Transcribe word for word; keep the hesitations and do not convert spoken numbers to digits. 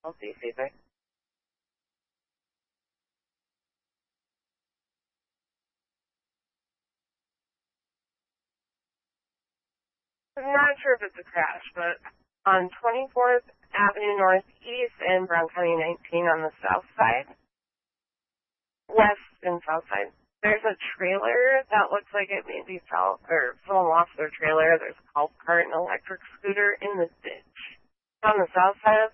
I'll see you there. I'm not sure if it's a crash, but on twenty-fourth Avenue Northeast and Brown County nineteen on the south side, west and south side, there's a trailer that looks like it maybe fell, or someone lost their trailer. There's a golf cart and electric scooter in the ditch. On the south side of